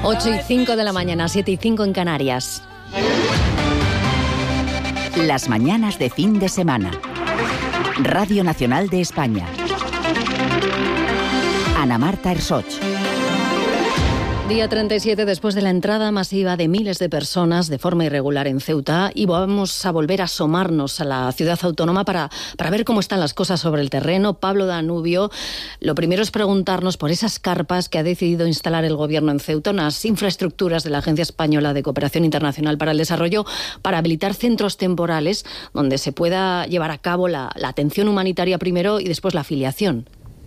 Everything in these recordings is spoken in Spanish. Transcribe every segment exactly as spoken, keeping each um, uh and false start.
ocho y cinco de la mañana, siete y cinco en Canarias. Las mañanas de fin de semana. Radio Nacional de España. Ana Marta Ersoch. Día treinta y siete después de la entrada masiva de miles de personas de forma irregular en Ceuta, y vamos a volver a asomarnos a la ciudad autónoma para, para ver cómo están las cosas sobre el terreno. Pablo Danubio, lo primero es preguntarnos por esas carpas que ha decidido instalar el Gobierno en Ceuta, unas infraestructuras de la Agencia Española de Cooperación Internacional para el Desarrollo, para habilitar centros temporales donde se pueda llevar a cabo la, la atención humanitaria primero y después la afiliación.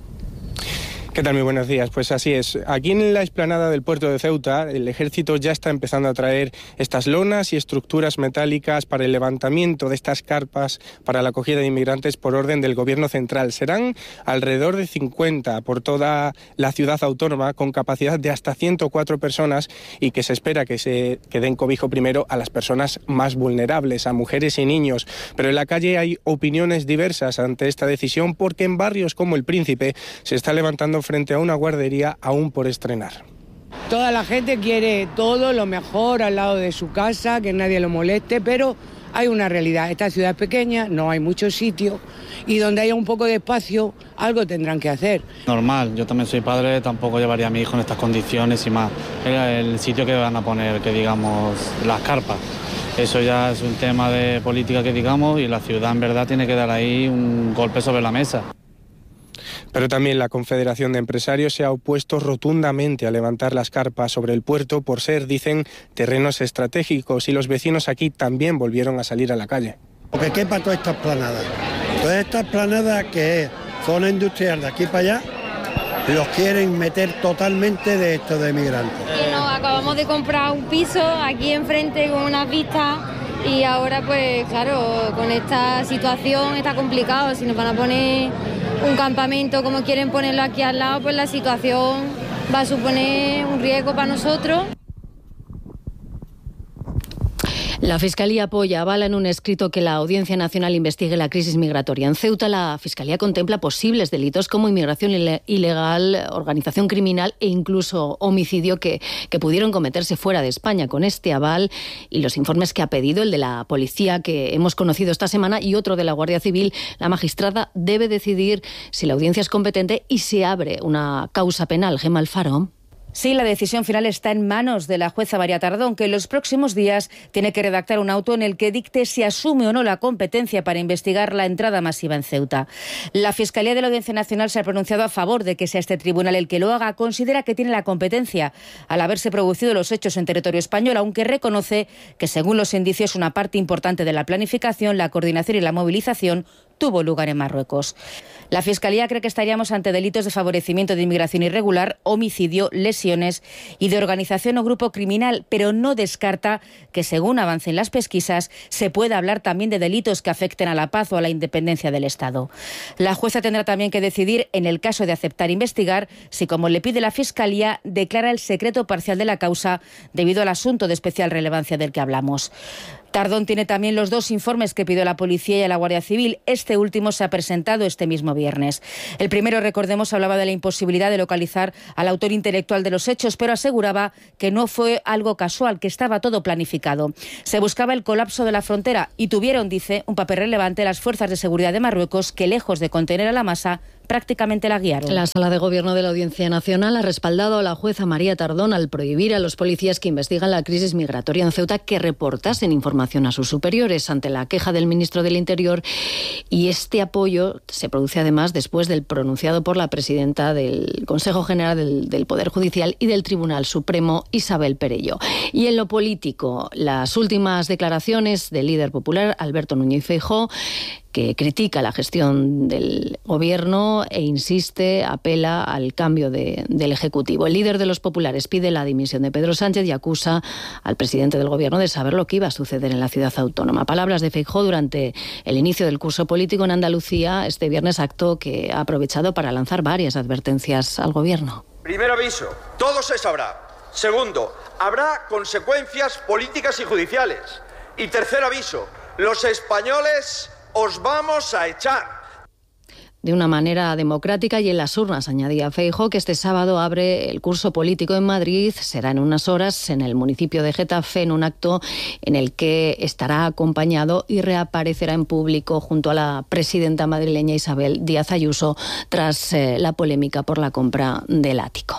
¿Qué tal? Muy buenos días. Pues así es. Aquí en la explanada del puerto de Ceuta, el ejército ya está empezando a traer estas lonas y estructuras metálicas para el levantamiento de estas carpas para la acogida de inmigrantes por orden del gobierno central. Serán alrededor de cincuenta por toda la ciudad autónoma, con capacidad de hasta ciento cuatro personas, y que se espera que se que den cobijo primero a las personas más vulnerables, a mujeres y niños. Pero en la calle hay opiniones diversas ante esta decisión, porque en barrios como El Príncipe se está levantando frente a una guardería aún por estrenar. Toda la gente quiere todo lo mejor al lado de su casa, que nadie lo moleste, pero hay una realidad. Esta ciudad es pequeña, no hay muchos sitios, y donde haya un poco de espacio, algo tendrán que hacer. Normal, yo también soy padre, tampoco llevaría a mi hijo en estas condiciones y más. Era el sitio que van a poner, que digamos, las carpas. Eso ya es un tema de política, que digamos, y la ciudad en verdad tiene que dar ahí un golpe sobre la mesa. Pero también la Confederación de Empresarios se ha opuesto rotundamente a levantar las carpas sobre el puerto por ser, dicen, terrenos estratégicos, y los vecinos aquí también volvieron a salir a la calle. Porque quepa toda esta esplanada. Toda esta esplanada, que es zona industrial de aquí para allá, los quieren meter totalmente de esto de migrantes. Y nos acabamos de comprar un piso aquí enfrente con unas vistas, y ahora pues claro, con esta situación está complicado. Si nos van a poner un campamento como quieren ponerlo aquí al lado, pues la situación va a suponer un riesgo para nosotros. La Fiscalía apoya, avala en un escrito que la Audiencia Nacional investigue la crisis migratoria. En Ceuta, la Fiscalía contempla posibles delitos como inmigración ilegal, organización criminal e incluso homicidio que, que pudieron cometerse fuera de España. Con este aval y los informes que ha pedido, el de la policía que hemos conocido esta semana y otro de la Guardia Civil, la magistrada debe decidir si la audiencia es competente y se abre una causa penal. Gemma Alfaro. Sí, la decisión final está en manos de la jueza María Tardón, que en los próximos días tiene que redactar un auto en el que dicte si asume o no la competencia para investigar la entrada masiva en Ceuta. La Fiscalía de la Audiencia Nacional se ha pronunciado a favor de que sea este tribunal el que lo haga. Considera que tiene la competencia al haberse producido los hechos en territorio español, aunque reconoce que, según los indicios, una parte importante de la planificación, la coordinación y la movilización tuvo lugar en Marruecos. La Fiscalía cree que estaríamos ante delitos de favorecimiento de inmigración irregular, homicidio, lesiones y de organización o grupo criminal, pero no descarta que, según avancen las pesquisas, se pueda hablar también de delitos que afecten a la paz o a la independencia del Estado. La jueza tendrá también que decidir, en el caso de aceptar investigar, si, como le pide la Fiscalía, declara el secreto parcial de la causa debido al asunto de especial relevancia del que hablamos. Tardón tiene también los dos informes que pidió la Policía y a la Guardia Civil. Este último se ha presentado este mismo viernes. El primero, recordemos, hablaba de la imposibilidad de localizar al autor intelectual de los hechos, pero aseguraba que no fue algo casual, que estaba todo planificado. Se buscaba el colapso de la frontera y tuvieron, dice, un papel relevante las fuerzas de seguridad de Marruecos, que, lejos de contener a la masa, prácticamente la guiaron. La Sala de Gobierno de la Audiencia Nacional ha respaldado a la jueza María Tardón al prohibir a los policías que investigan la crisis migratoria en Ceuta que reportasen información a sus superiores ante la queja del ministro del Interior, y este apoyo se produce además después del pronunciado por la presidenta del Consejo General del, del Poder Judicial y del Tribunal Supremo, Isabel Perello. Y en lo político, las últimas declaraciones del líder popular, Alberto Núñez Feijóo, que critica la gestión del gobierno e insiste, apela al cambio de, del Ejecutivo. El líder de los populares pide la dimisión de Pedro Sánchez y acusa al presidente del gobierno de saber lo que iba a suceder en la ciudad autónoma. Palabras de Feijóo durante el inicio del curso político en Andalucía este viernes, acto que ha aprovechado para lanzar varias advertencias al gobierno. Primer aviso, todo se sabrá. Segundo, habrá consecuencias políticas y judiciales. Y tercer aviso, los españoles os vamos a echar. de una manera democrática y en las urnas, añadía Feijóo, que este sábado abre el curso político en Madrid. Será en unas horas en el municipio de Getafe, en un acto en el que estará acompañado y reaparecerá en público junto a la presidenta madrileña Isabel Díaz Ayuso tras eh, la polémica por la compra del ático.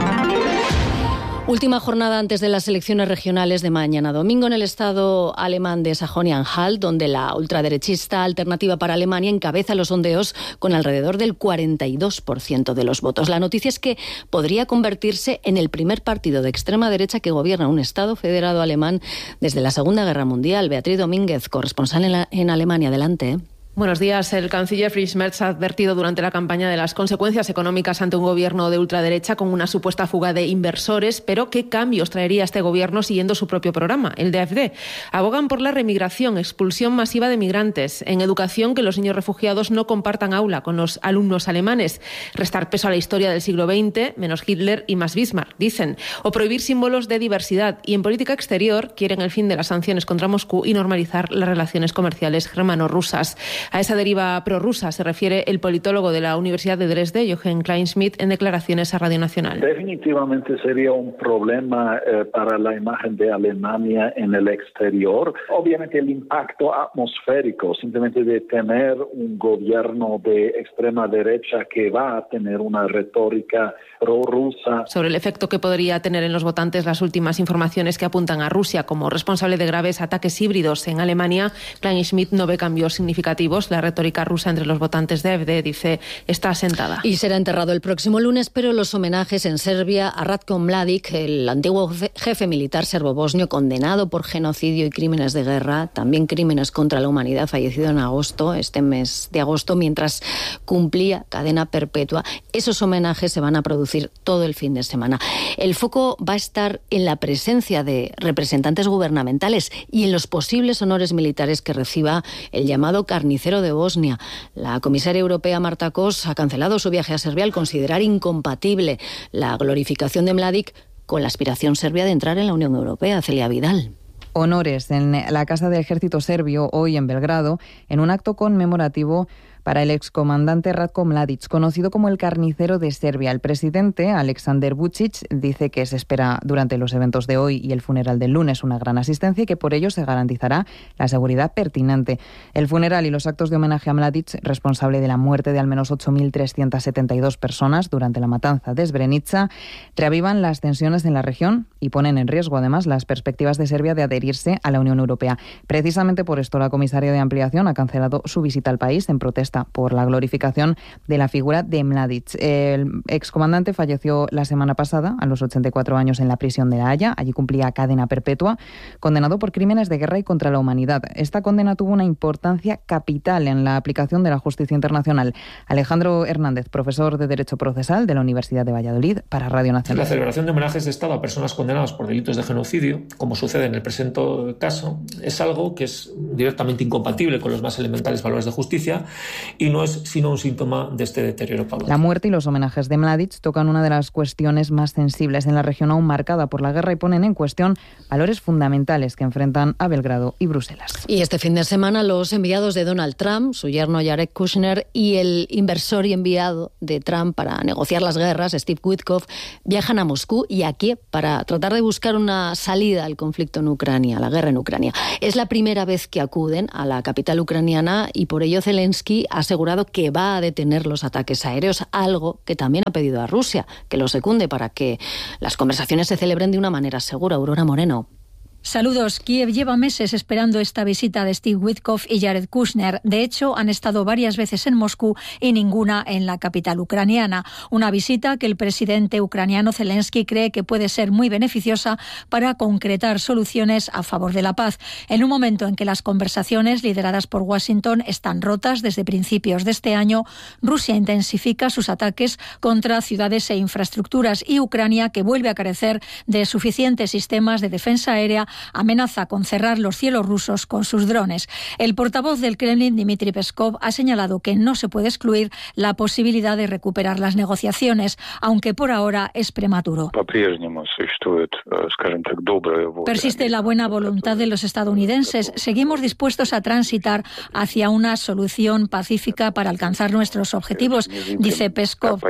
Última jornada antes de las elecciones regionales de mañana domingo en el estado alemán de Sajonia-Anhalt, donde la ultraderechista Alternativa para Alemania encabeza los sondeos con alrededor del cuarenta y dos por ciento de los votos. La noticia es que podría convertirse en el primer partido de extrema derecha que gobierna un estado federado alemán desde la Segunda Guerra Mundial. Beatriz Domínguez, corresponsal en, la, en Alemania. Adelante. Buenos días. El canciller Friedrich Merz ha advertido durante la campaña de las consecuencias económicas ante un gobierno de ultraderecha con una supuesta fuga de inversores, pero ¿qué cambios traería este gobierno siguiendo su propio programa, el de A F D? Abogan por la remigración, expulsión masiva de migrantes, en educación que los niños refugiados no compartan aula con los alumnos alemanes, restar peso a la historia del siglo veinte, menos Hitler y más Bismarck, dicen, o prohibir símbolos de diversidad. Y en política exterior quieren el fin de las sanciones contra Moscú y normalizar las relaciones comerciales germano-rusas. A esa deriva prorrusa se refiere el politólogo de la Universidad de Dresde, Jochen Kleinschmidt, en declaraciones a Radio Nacional. Definitivamente sería un problema eh, para la imagen de Alemania en el exterior. Obviamente el impacto atmosférico, simplemente de tener un gobierno de extrema derecha que va a tener una retórica prorrusa. Sobre el efecto que podría tener en los votantes las últimas informaciones que apuntan a Rusia como responsable de graves ataques híbridos en Alemania, Kleinschmidt no ve cambios significativos. La retórica rusa entre los votantes de A F D, dice, está asentada. Y será enterrado el próximo lunes, pero los homenajes en Serbia a Ratko Mladic, el antiguo jefe militar serbo-bosnio condenado por genocidio y crímenes de guerra, también crímenes contra la humanidad, fallecido en agosto, este mes de agosto, mientras cumplía cadena perpetua. Esos homenajes se van a producir todo el fin de semana. El foco va a estar en la presencia de representantes gubernamentales y en los posibles honores militares que reciba el llamado carnicero de Bosnia. La comisaria europea Marta Kos ha cancelado su viaje a Serbia al considerar incompatible la glorificación de Mladic con la aspiración serbia de entrar en la Unión Europea. Celia Vidal. Honores en la Casa del Ejército Serbio hoy en Belgrado, en un acto conmemorativo para el excomandante Ratko Mladic, conocido como el carnicero de Serbia. El presidente, Aleksandar Vučić, dice que se espera durante los eventos de hoy y el funeral del lunes una gran asistencia y que por ello se garantizará la seguridad pertinente. El funeral y los actos de homenaje a Mladic, responsable de la muerte de al menos ocho mil trescientas setenta y dos personas durante la matanza de Srebrenica, reavivan las tensiones en la región y ponen en riesgo además las perspectivas de Serbia de adherirse a la Unión Europea. Precisamente por esto la comisaria de ampliación ha cancelado su visita al país en protesta por la glorificación de la figura de Mladic. El excomandante falleció la semana pasada a los ochenta y cuatro años en la prisión de La Haya. Allí cumplía cadena perpetua, condenado por crímenes de guerra y contra la humanidad. Esta condena tuvo una importancia capital en la aplicación de la justicia internacional. Alejandro Hernández, profesor de Derecho Procesal de la Universidad de Valladolid, para Radio Nacional. La celebración de homenajes de Estado a personas condenadas por delitos de genocidio, como sucede en el presente caso, es algo que es directamente incompatible con los más elementales valores de justicia y no es sino un síntoma de este deterioro paulatino. La muerte y los homenajes de Mladic tocan una de las cuestiones más sensibles en la región aún marcada por la guerra y ponen en cuestión valores fundamentales que enfrentan a Belgrado y Bruselas. Y este fin de semana los enviados de Donald Trump, su yerno Jared Kushner y el inversor y enviado de Trump para negociar las guerras, Steve Witkoff, viajan a Moscú y a Kiev para tratar de buscar una salida al conflicto en Ucrania, a la guerra en Ucrania. Es la primera vez que acuden a la capital ucraniana y por ello Zelensky ha asegurado que va a detener los ataques aéreos, algo que también ha pedido a Rusia, que lo secunde para que las conversaciones se celebren de una manera segura. Aurora Moreno. Saludos. Kiev lleva meses esperando esta visita de Steve Witkoff y Jared Kushner. De hecho, han estado varias veces en Moscú y ninguna en la capital ucraniana. Una visita que el presidente ucraniano Zelensky cree que puede ser muy beneficiosa para concretar soluciones a favor de la paz. En un momento en que las conversaciones lideradas por Washington están rotas desde principios de este año, Rusia intensifica sus ataques contra ciudades e infraestructuras y Ucrania, que vuelve a carecer de suficientes sistemas de defensa aérea amenaza con cerrar los cielos rusos con sus drones. El portavoz del Kremlin, Dmitry Peskov, ha señalado que no se puede excluir la posibilidad de recuperar las negociaciones, aunque por ahora es prematuro. Persiste la buena voluntad de los estadounidenses. Seguimos dispuestos a transitar hacia una solución pacífica para alcanzar nuestros objetivos, dice Peskov.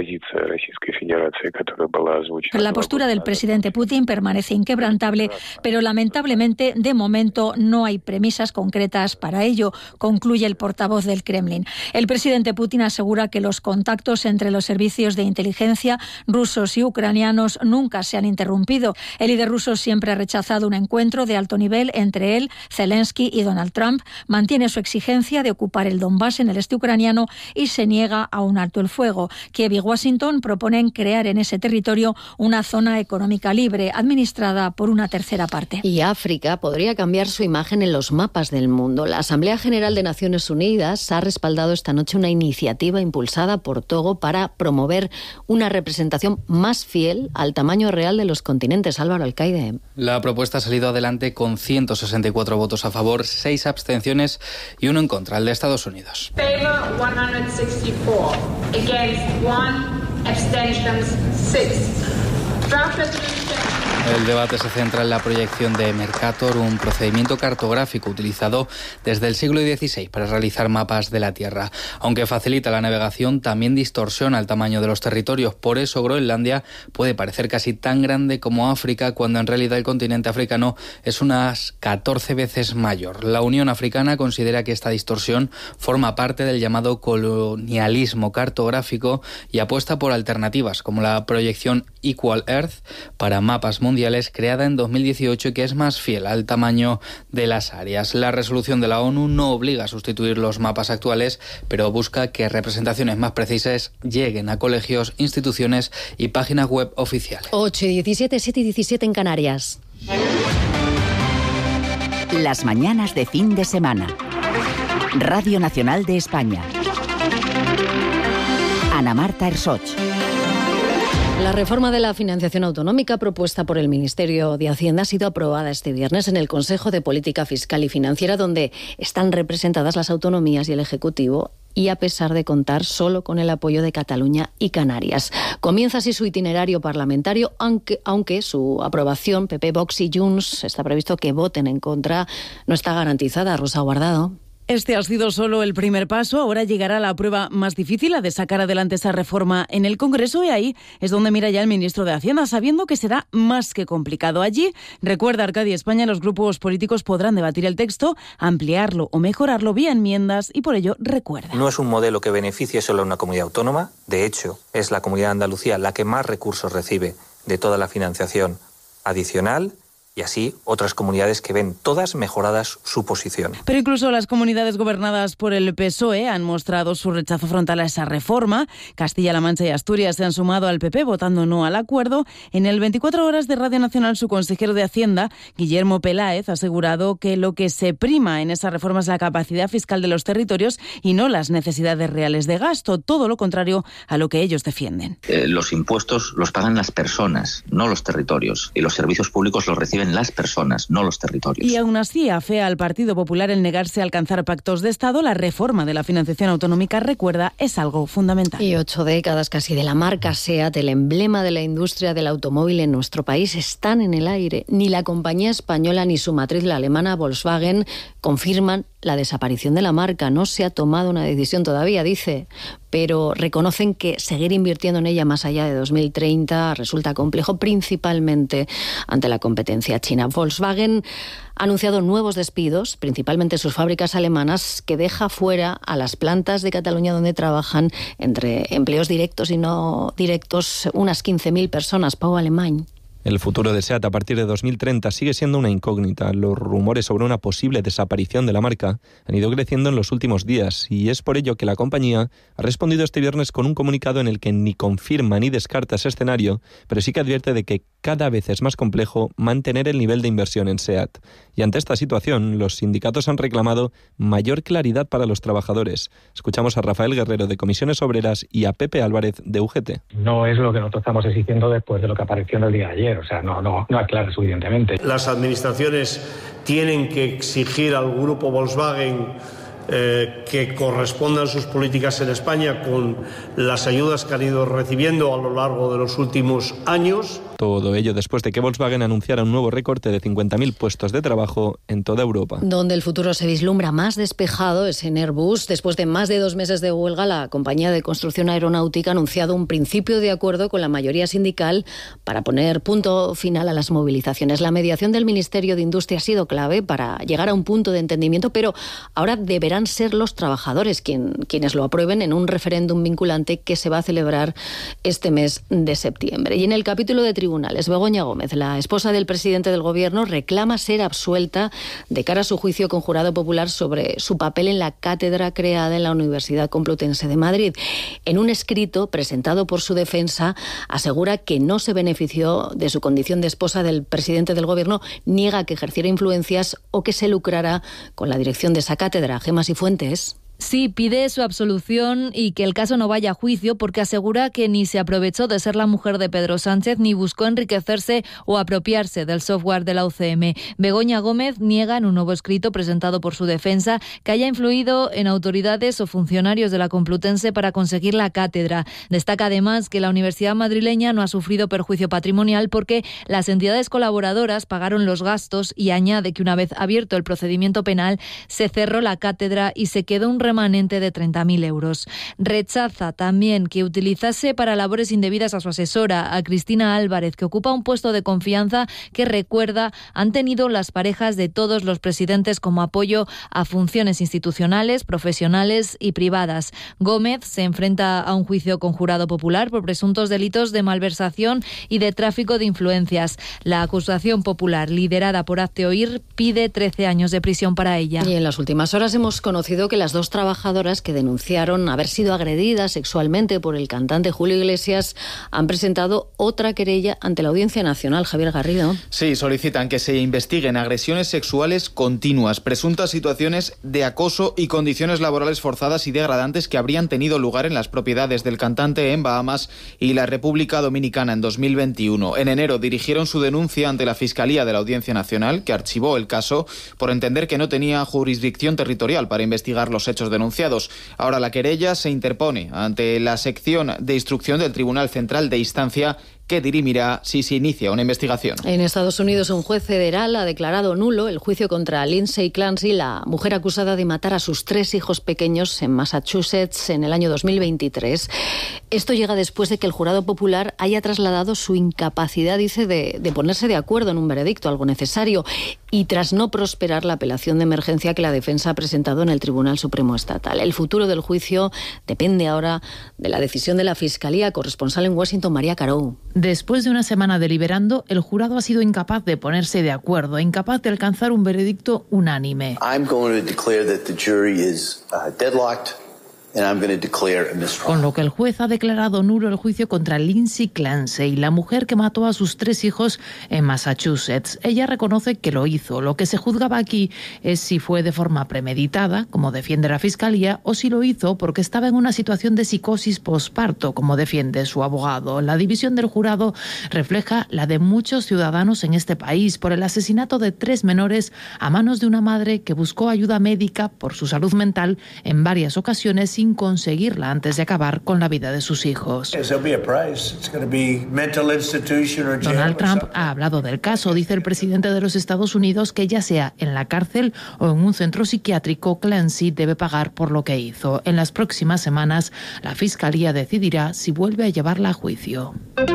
La postura del presidente Putin permanece inquebrantable, pero lamentablemente de momento no hay premisas concretas para ello, concluye el portavoz del Kremlin. El presidente Putin asegura que los contactos entre los servicios de inteligencia rusos y ucranianos nunca se han interrumpido. El líder ruso siempre ha rechazado un encuentro de alto nivel entre él, Zelensky y Donald Trump, mantiene su exigencia de ocupar el Donbass en el este ucraniano y se niega a un alto el fuego. Kiev y Washington proponen crear en ese territorio una zona económica libre, administrada por una tercera parte. Y África podría cambiar su imagen en los mapas del mundo. La Asamblea General de Naciones Unidas ha respaldado esta noche una iniciativa impulsada por Togo para promover una representación más fiel al tamaño real de los continentes. Álvaro Alcaide. La propuesta ha salido adelante con ciento sesenta y cuatro votos a favor, seis abstenciones y uno en contra, el de Estados Unidos. Favor ciento sesenta y cuatro, against one, abstentions six. Draft resolution. El debate se centra en la proyección de Mercator, un procedimiento cartográfico utilizado desde el siglo dieciséis para realizar mapas de la Tierra. Aunque facilita la navegación, también distorsiona el tamaño de los territorios. Por eso Groenlandia puede parecer casi tan grande como África, cuando en realidad el continente africano es unas catorce veces mayor. La Unión Africana considera que esta distorsión forma parte del llamado colonialismo cartográfico y apuesta por alternativas como la proyección Equal Earth para mapas mundiales, creada en dos mil dieciocho y que es más fiel al tamaño de las áreas. La resolución de la ONU no obliga a sustituir los mapas actuales, pero busca que representaciones más precisas lleguen a colegios, instituciones y páginas web oficiales. ocho y diecisiete, siete y diecisiete en Canarias. Las mañanas de fin de semana. Radio Nacional de España. Ana Marta Ersoch. La reforma de la financiación autonómica propuesta por el Ministerio de Hacienda ha sido aprobada este viernes en el Consejo de Política Fiscal y Financiera, donde están representadas las autonomías y el Ejecutivo, y a pesar de contar solo con el apoyo de Cataluña y Canarias. Comienza así su itinerario parlamentario, aunque, aunque su aprobación, P P, Vox y Junts, está previsto que voten en contra, no está garantizada. Rosa Guardado. Este ha sido solo el primer paso. Ahora llegará la prueba más difícil, la de sacar adelante esa reforma en el Congreso, y ahí es donde mira ya el ministro de Hacienda, sabiendo que será más que complicado. Allí, recuerda Arcadia España, los grupos políticos podrán debatir el texto, ampliarlo o mejorarlo vía enmiendas, y por ello recuerda. No es un modelo que beneficie solo a una comunidad autónoma. De hecho, es la Comunidad de Andalucía la que más recursos recibe de toda la financiación adicional, y así otras comunidades que ven todas mejoradas su posición. Pero incluso las comunidades gobernadas por el P S O E han mostrado su rechazo frontal a esa reforma. Castilla-La Mancha y Asturias se han sumado al P P votando no al acuerdo. En el veinticuatro horas de Radio Nacional, su consejero de Hacienda, Guillermo Peláez, ha asegurado que lo que se prima en esa reforma es la capacidad fiscal de los territorios y no las necesidades reales de gasto, todo lo contrario a lo que ellos defienden. Eh, los impuestos los pagan las personas, no los territorios, y los servicios públicos los reciben las personas, no los territorios. Y aún así afea al Partido Popular el negarse a alcanzar pactos de Estado. La reforma de la financiación autonómica, recuerda, es algo fundamental. Y ocho décadas casi de la marca SEAT, el emblema de la industria del automóvil en nuestro país, están en el aire. Ni la compañía española ni su matriz, la alemana Volkswagen, confirman la desaparición de la marca. No se ha tomado una decisión todavía, dice, pero reconocen que seguir invirtiendo en ella más allá de dos mil treinta resulta complejo, principalmente ante la competencia china. Volkswagen ha anunciado nuevos despidos, principalmente en sus fábricas alemanas, que deja fuera a las plantas de Cataluña donde trabajan, entre empleos directos y no directos, unas quince mil personas. Pau Alemany. El futuro de SEAT a partir de dos mil treinta sigue siendo una incógnita. Los rumores sobre una posible desaparición de la marca han ido creciendo en los últimos días, y es por ello que la compañía ha respondido este viernes con un comunicado en el que ni confirma ni descarta ese escenario, pero sí que advierte de que cada vez es más complejo mantener el nivel de inversión en SEAT. Y ante esta situación, los sindicatos han reclamado mayor claridad para los trabajadores. Escuchamos a Rafael Guerrero de Comisiones Obreras y a Pepe Álvarez de U G T. No es lo que nosotros estamos exigiendo después de lo que apareció en el día de ayer. O sea, no, no, no aclara suficientemente. Las administraciones tienen que exigir al grupo Volkswagen Eh, que correspondan sus políticas en España con las ayudas que han ido recibiendo a lo largo de los últimos años. Todo ello después de que Volkswagen anunciara un nuevo recorte de cincuenta mil puestos de trabajo en toda Europa. Donde el futuro se vislumbra más despejado es en Airbus. Después de más de dos meses de huelga, la compañía de construcción aeronáutica ha anunciado un principio de acuerdo con la mayoría sindical para poner punto final a las movilizaciones. La mediación del Ministerio de Industria ha sido clave para llegar a un punto de entendimiento, pero ahora deberán ser los trabajadores quien, quienes lo aprueben en un referéndum vinculante que se va a celebrar este mes de septiembre. Y en el capítulo de tribunales, Begoña Gómez, la esposa del presidente del Gobierno, reclama ser absuelta de cara a su juicio con jurado popular sobre su papel en la cátedra creada en la Universidad Complutense de Madrid. En un escrito presentado por su defensa, asegura que no se benefició de su condición de esposa del presidente del Gobierno, niega que ejerciera influencias o que se lucrara con la dirección de esa cátedra. Gemma Cifuentes. Sí, pide su absolución y que el caso no vaya a juicio porque asegura que ni se aprovechó de ser la mujer de Pedro Sánchez ni buscó enriquecerse o apropiarse del software de la U C M. Begoña Gómez niega en un nuevo escrito presentado por su defensa que haya influido en autoridades o funcionarios de la Complutense para conseguir la cátedra. Destaca además que la Universidad madrileña no ha sufrido perjuicio patrimonial porque las entidades colaboradoras pagaron los gastos y añade que una vez abierto el procedimiento penal se cerró la cátedra y se quedó un remanente de treinta mil euros. Rechaza también que utilizase para labores indebidas a su asesora, a Cristina Álvarez, que ocupa un puesto de confianza que, recuerda, han tenido las parejas de todos los presidentes como apoyo a funciones institucionales, profesionales y privadas. Gómez se enfrenta a un juicio con jurado popular por presuntos delitos de malversación y de tráfico de influencias. La acusación popular, liderada por Hazte Oír, pide trece años de prisión para ella. Y en las últimas horas hemos conocido que las dos trabajadoras que denunciaron haber sido agredidas sexualmente por el cantante Julio Iglesias han presentado otra querella ante la Audiencia Nacional. Javier Garrido. Sí, solicitan que se investiguen agresiones sexuales continuas, presuntas situaciones de acoso y condiciones laborales forzadas y degradantes que habrían tenido lugar en las propiedades del cantante en Bahamas y la República Dominicana en dos mil veintiuno. En enero dirigieron su denuncia ante la Fiscalía de la Audiencia Nacional, que archivó el caso por entender que no tenía jurisdicción territorial para investigar los hechos denunciados. Ahora la querella se interpone ante la sección de instrucción del Tribunal Central de Instancia, que dirimirá si se inicia una investigación. En Estados Unidos, un juez federal ha declarado nulo el juicio contra Lindsay Clancy, la mujer acusada de matar a sus tres hijos pequeños en Massachusetts en el año dos mil veintitrés. Esto llega después de que el jurado popular haya trasladado su incapacidad, dice, de, de ponerse de acuerdo en un veredicto, algo necesario, y tras no prosperar la apelación de emergencia que la defensa ha presentado en el Tribunal Supremo Estatal. El futuro del juicio depende ahora de la decisión de la Fiscalía. Corresponsal en Washington, María Carou. Después de una semana deliberando, el jurado ha sido incapaz de ponerse de acuerdo, incapaz de alcanzar un veredicto unánime. I'm going to declare that the jury is uh, deadlocked. Con lo que el juez ha declarado nulo el juicio contra Lindsay Clancy, la mujer que mató a sus tres hijos en Massachusetts. Ella reconoce que lo hizo. Lo que se juzgaba aquí es si fue de forma premeditada, como defiende la Fiscalía, o si lo hizo porque estaba en una situación de psicosis posparto, como defiende su abogado. La división del jurado refleja la de muchos ciudadanos en este país por el asesinato de tres menores a manos de una madre que buscó ayuda médica por su salud mental en varias ocasiones sin conseguirla antes de acabar con la vida de sus hijos. Donald Trump ha hablado del caso. Dice el presidente de los Estados Unidos que ya sea en la cárcel o en un centro psiquiátrico, Clancy debe pagar por lo que hizo. En las próximas semanas, la Fiscalía decidirá si vuelve a llevarla a juicio.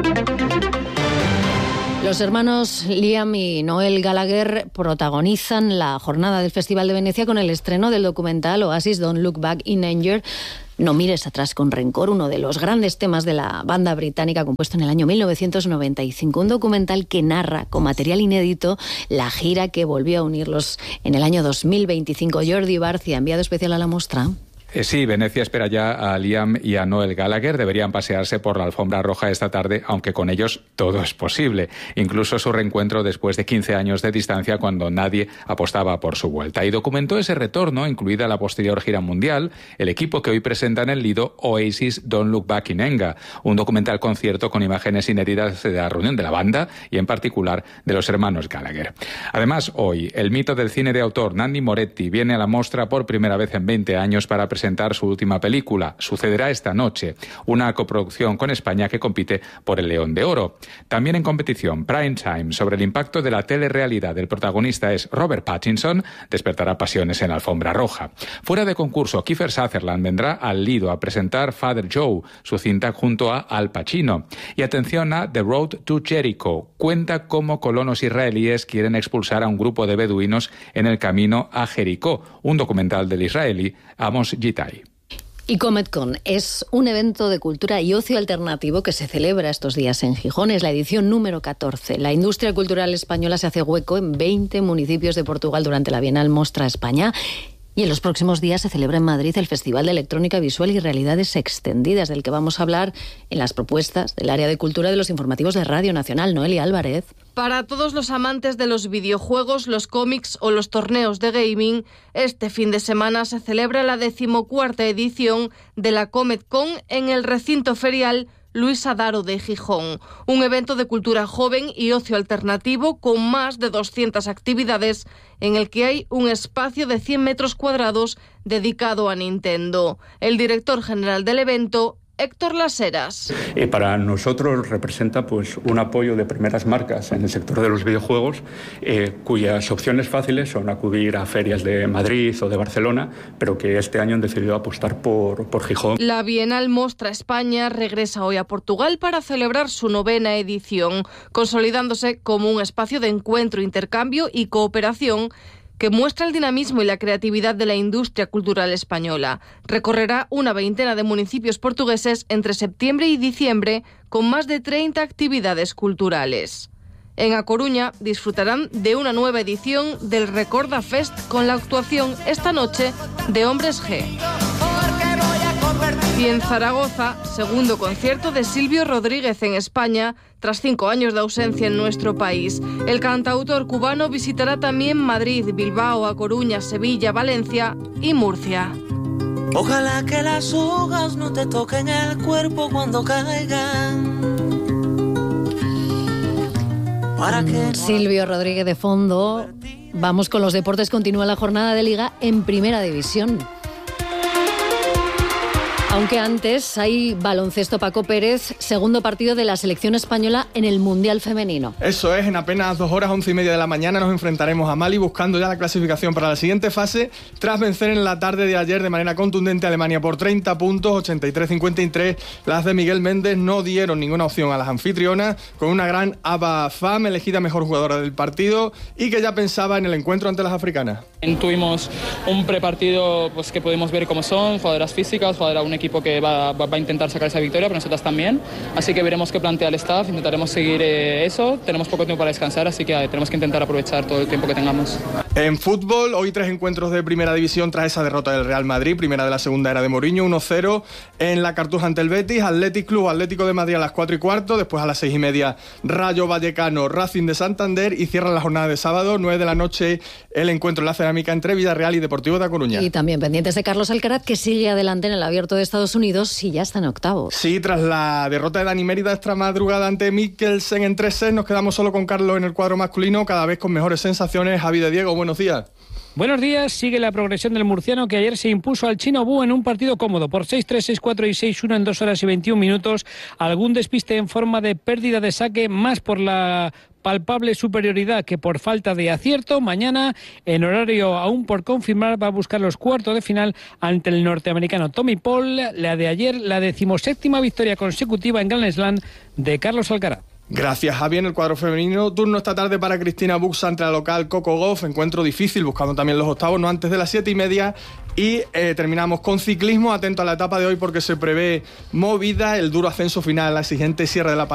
Los hermanos Liam y Noel Gallagher protagonizan la jornada del Festival de Venecia con el estreno del documental Oasis Don't Look Back in Anger. No mires atrás con rencor, uno de los grandes temas de la banda británica compuesto en el año mil novecientos noventa y cinco. Un documental que narra con material inédito la gira que volvió a unirlos en el año dos mil veinticinco. Jordi Barcia, enviado especial a la muestra. Eh, sí, Venecia espera ya a Liam y a Noel Gallagher. Deberían pasearse por la alfombra roja esta tarde, aunque con ellos todo es posible. Incluso su reencuentro después de quince años de distancia, cuando nadie apostaba por su vuelta. Y documentó ese retorno, incluida la posterior gira mundial, el equipo que hoy presenta en el Lido Oasis Don't Look Back in Anger, un documental concierto con imágenes inéditas de la reunión de la banda y en particular de los hermanos Gallagher. Además, hoy, el mito del cine de autor Nanni Moretti viene a la mostra por primera vez en veinte años para presentar presentar su última película. Sucederá esta noche, una coproducción con España que compite por el León de Oro. También en competición, Prime Time, sobre el impacto de la telerrealidad del protagonista es Robert Pattinson, despertará pasiones en la alfombra roja. Fuera de concurso, Kiefer Sutherland vendrá al Lido a presentar Father Joe, su cinta junto a Al Pacino. Y atención a The Road to Jericho, cuenta cómo colonos israelíes quieren expulsar a un grupo de beduinos en el camino a Jericó, un documental del israelí Amos Gitai. Y CometCon es un evento de cultura y ocio alternativo que se celebra estos días en Gijón. Es la edición número catorce. La industria cultural española se hace hueco en veinte municipios de Portugal durante la Bienal Mostra España. Y en los próximos días se celebra en Madrid el Festival de Electrónica Visual y Realidades Extendidas, del que vamos a hablar en las propuestas del área de cultura de los informativos de Radio Nacional. Noelia Álvarez. Para todos los amantes de los videojuegos, los cómics o los torneos de gaming, este fin de semana se celebra la decimocuarta edición de la CometCon en el recinto ferial Luis Adaro de Gijón, un evento de cultura joven y ocio alternativo con más de doscientas actividades en el que hay un espacio de cien metros cuadrados dedicado a Nintendo. El director general del evento, Héctor Laseras. Eh, para nosotros representa pues un apoyo de primeras marcas en el sector de los videojuegos, eh, cuyas opciones fáciles son acudir a ferias de Madrid o de Barcelona, pero que este año han decidido apostar por, por Gijón. La Bienal Mostra España regresa hoy a Portugal para celebrar su novena edición, consolidándose como un espacio de encuentro, intercambio y cooperación que muestra el dinamismo y la creatividad de la industria cultural española. Recorrerá una veintena de municipios portugueses entre septiembre y diciembre con más de treinta actividades culturales. En A Coruña disfrutarán de una nueva edición del Recorda Fest con la actuación esta noche de Hombres G. Y en Zaragoza, segundo concierto de Silvio Rodríguez en España, tras cinco años de ausencia en nuestro país. El cantautor cubano visitará también Madrid, Bilbao, A Coruña, Sevilla, Valencia y Murcia. Ojalá que las hojas no te toquen el cuerpo cuando caigan. Para que... Silvio Rodríguez de fondo. Vamos con los deportes. Continúa la jornada de Liga en Primera División. Aunque antes hay baloncesto. Paco Pérez, segundo partido de la selección española en el Mundial Femenino. Eso es, en apenas dos horas, once y media de la mañana, nos enfrentaremos a Mali buscando ya la clasificación para la siguiente fase, tras vencer en la tarde de ayer de manera contundente a Alemania por treinta puntos, ochenta y tres a cincuenta y tres. Las de Miguel Méndez no dieron ninguna opción a las anfitrionas, con una gran Aba Fam, elegida mejor jugadora del partido y que ya pensaba en el encuentro ante las africanas. Tuvimos un prepartido pues, que podemos ver cómo son, jugadoras físicas, jugadoras, un equipo que va, va, va a intentar sacar esa victoria, pero nosotras también. Así que veremos qué plantea el staff, intentaremos seguir eh, eso. Tenemos poco tiempo para descansar, así que eh, tenemos que intentar aprovechar todo el tiempo que tengamos. En fútbol, hoy tres encuentros de Primera División tras esa derrota del Real Madrid, primera de la segunda era de Mourinho, uno cero en la Cartuja ante el Betis, Athletic Club, Atlético de Madrid a las cuatro y cuarto, después a las seis y media Rayo Vallecano, Racing de Santander y cierran la jornada de sábado, nueve de la noche, el encuentro en la cerámica entre Villarreal y Deportivo de A Coruña. Y también pendientes de Carlos Alcaraz, que sigue adelante en el Abierto de Estados Unidos y ya está en octavos. Sí, tras la derrota de Dani Mérida esta madrugada ante Mikkelsen en tres sets, nos quedamos solo con Carlos en el cuadro masculino, cada vez con mejores sensaciones. Javi de Diego, buenos días. Buenos días, sigue la progresión del murciano que ayer se impuso al chino Bu en un partido cómodo por seis tres, seis cuatro y seis uno en dos horas y veintiún minutos. Algún despiste en forma de pérdida de saque, más por la palpable superioridad que por falta de acierto. Mañana, en horario aún por confirmar, va a buscar los cuartos de final ante el norteamericano Tommy Paul. La de ayer, la decimoséptima victoria consecutiva en Grand Slam de Carlos Alcaraz. Gracias, Javi. En el cuadro femenino, turno esta tarde para Cristina Buxa ante la local Coco Gauff, encuentro difícil, buscando también los octavos, no antes de las siete y media. Y eh, terminamos con ciclismo, atento a la etapa de hoy porque se prevé movida, el duro ascenso final, la exigente cierre de la